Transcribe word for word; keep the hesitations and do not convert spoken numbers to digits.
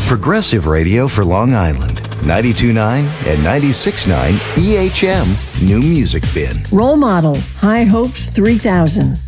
Progressive radio for Long Island. ninety-two point nine and ninety-six point nine E H M New Music Bin. Role Model, High Hopes three thousand.